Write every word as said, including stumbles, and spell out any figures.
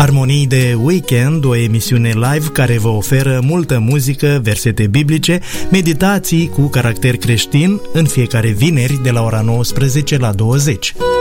Armonii de Weekend, o emisiune live care vă oferă multă muzică, versete biblice, meditații cu caracter creștin în fiecare vineri de la ora nouăsprezece la douăzeci.